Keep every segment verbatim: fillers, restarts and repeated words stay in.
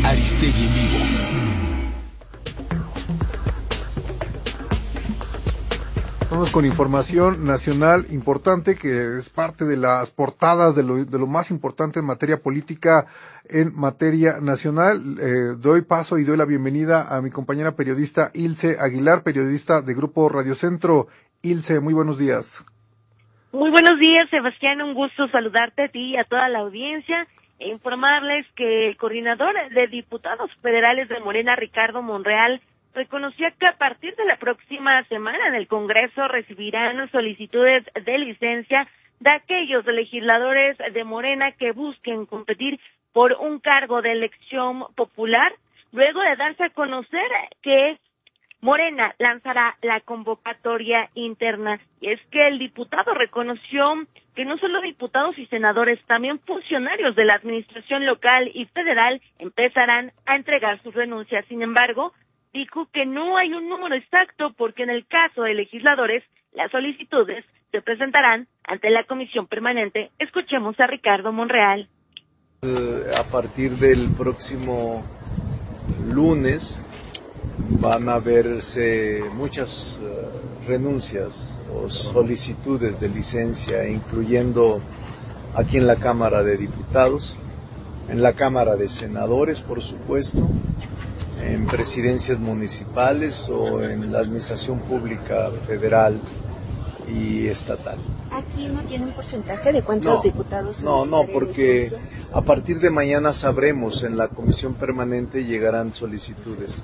Aristegui en vivo. Vamos con información nacional importante que es parte de las portadas de lo, de lo más importante en materia política, en materia nacional. Eh, doy paso y doy la bienvenida a mi compañera periodista Ilse Aguilar, periodista de Grupo Radio Centro. Ilse, muy buenos días. Muy buenos días, Sebastián, un gusto saludarte a ti y a toda la audiencia e informarles que el coordinador de diputados federales de Morena, Ricardo Monreal, reconoció que a partir de la próxima semana en el Congreso recibirán solicitudes de licencia de aquellos legisladores de Morena que busquen competir por un cargo de elección popular, luego de darse a conocer que Morena lanzará la convocatoria interna. Y es que el diputado reconoció que no solo diputados y senadores, también funcionarios de la administración local y federal empezarán a entregar sus renuncias. Sin embargo, dijo que no hay un número exacto porque en el caso de legisladores, las solicitudes se presentarán ante la comisión permanente. Escuchemos a Ricardo Monreal. A partir del próximo lunes van a verse muchas uh, renuncias o solicitudes de licencia, incluyendo aquí en la Cámara de Diputados, en la Cámara de Senadores, por supuesto, en presidencias municipales o en la administración pública federal y estatal. ¿Aquí no tiene un porcentaje de cuántos no, diputados? No, no, porque a partir de mañana sabremos, en la comisión permanente llegarán solicitudes.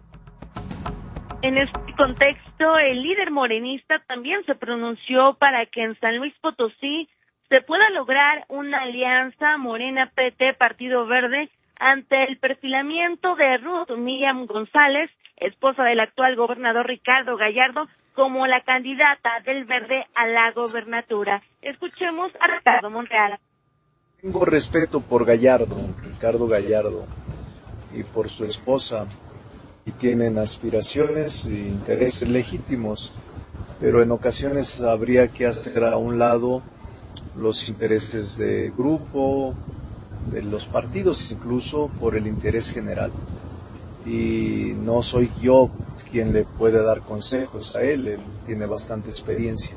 En este contexto, el líder morenista también se pronunció para que en San Luis Potosí se pueda lograr una alianza Morena-P T Partido Verde ante el perfilamiento de Ruth Miriam González, esposa del actual gobernador Ricardo Gallardo, como la candidata del Verde a la gobernatura. Escuchemos a Ricardo Monreal. Tengo respeto por Gallardo, Ricardo Gallardo, y por su esposa, y tienen aspiraciones e intereses legítimos, pero en ocasiones habría que hacer a un lado los intereses de grupo, de los partidos, incluso por el interés general. Y no soy yo quien le puede dar consejos a él, él tiene bastante experiencia.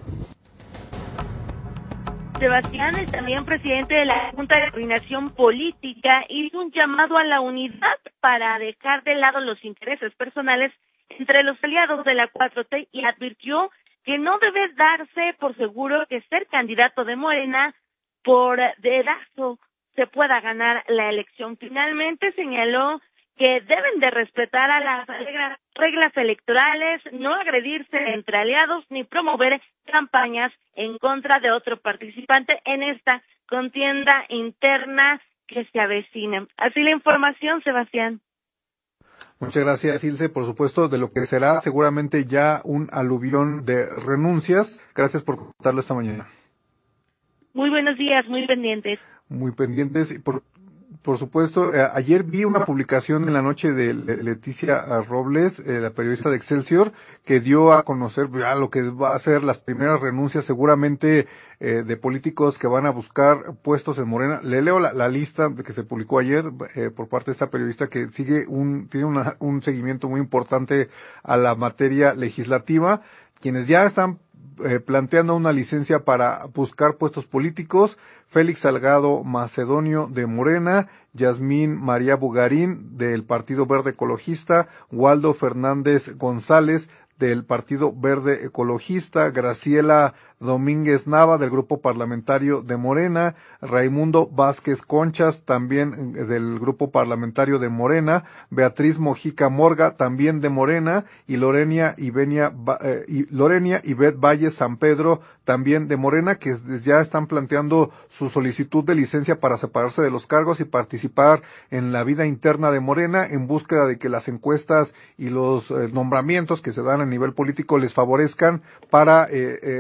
Sebastián, el también presidente de la Junta de Coordinación Política, hizo un llamado a la unidad para dejar de lado los intereses personales entre los aliados de la cuatro T y advirtió que no debe darse por seguro que ser candidato de Morena por dedazo se pueda ganar la elección. Finalmente señaló que deben de respetar a las reglas, reglas electorales, no agredirse entre aliados ni promover campañas en contra de otro participante en esta contienda interna que se avecina. Así la información, Sebastián. Muchas gracias, Ilse. Por supuesto, de lo que será seguramente ya un aluvión de renuncias. Gracias por contarlo esta mañana. Muy buenos días, muy pendientes. Muy pendientes. Por, por supuesto, eh, ayer vi una publicación en la noche de Leticia Robles, eh, la periodista de Excelsior, que dio a conocer ya lo que va a ser las primeras renuncias seguramente eh, de políticos que van a buscar puestos en Morena. Le leo la, la lista que se publicó ayer eh, por parte de esta periodista que sigue un tiene una, un seguimiento muy importante a la materia legislativa. Quienes ya están Eh, planteando una licencia para buscar puestos políticos: Félix Salgado Macedonio de Morena, Yasmín María Bugarín del Partido Verde Ecologista, Waldo Fernández González del Partido Verde Ecologista, Graciela Domínguez Nava del Grupo Parlamentario de Morena, Raimundo Vázquez Conchas también del Grupo Parlamentario de Morena, Beatriz Mojica Morga también de Morena y Lorenia Ivenia eh, y Lorenia Ivette Valle San Pedro también de Morena, que ya están planteando su solicitud de licencia para separarse de los cargos y participar en la vida interna de Morena en búsqueda de que las encuestas y los eh, nombramientos que se dan a nivel político les favorezcan para eh, eh, obtener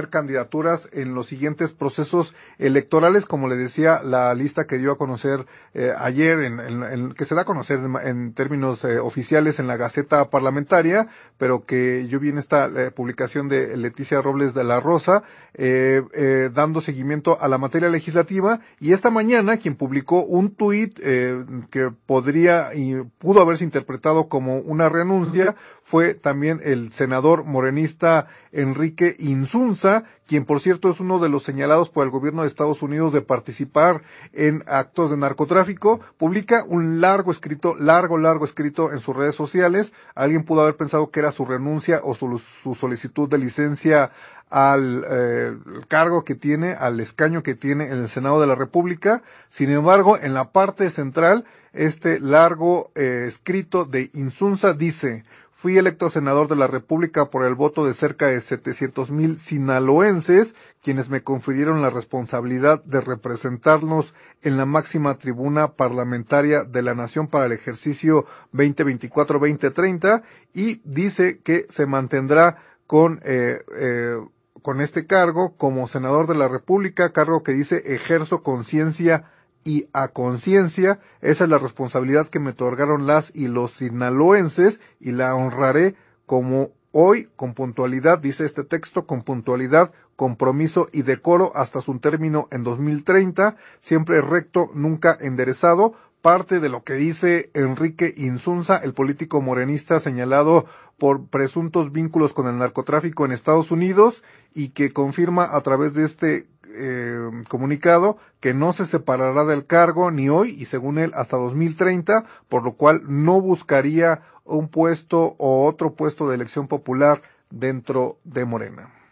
tener candidaturas en los siguientes procesos electorales, como le decía, la lista que dio a conocer eh, ayer, en, en, en, que se da a conocer en, en términos eh, oficiales en la Gaceta Parlamentaria, pero que yo vi en esta eh, publicación de Leticia Robles de la Rosa, eh, eh, dando seguimiento a la materia legislativa, y esta mañana quien publicó un tuit eh, que podría y pudo haberse interpretado como una renuncia fue también el senador morenista Enrique Insunza, quien por cierto es uno de los señalados por el gobierno de Estados Unidos de participar en actos de narcotráfico. Publica un largo escrito, largo, largo escrito en sus redes sociales. Alguien pudo haber pensado que era su renuncia o su, su solicitud de licencia al eh, cargo que tiene, al escaño que tiene en el Senado de la República. Sin embargo, en la parte central, este largo eh, escrito de Insunza dice: fui electo senador de la República por el voto de cerca de setecientos mil sinaloenses, quienes me confirieron la responsabilidad de representarnos en la máxima tribuna parlamentaria de la nación para el ejercicio veinte veinticuatro veinte treinta, y dice que se mantendrá con eh, eh, con este cargo como senador de la República, cargo que dice ejerzo conciencia y a conciencia. Esa es la responsabilidad que me otorgaron las y los sinaloenses, y la honraré como hoy, con puntualidad, dice este texto, con puntualidad, compromiso y decoro hasta su término en dos mil treinta, siempre recto, nunca enderezado. Parte de lo que dice Enrique Insunza, el político morenista señalado por presuntos vínculos con el narcotráfico en Estados Unidos, y que confirma a través de este eh, comunicado que no se separará del cargo ni hoy y según él hasta dos mil treinta, por lo cual no buscaría un puesto o otro puesto de elección popular dentro de Morena.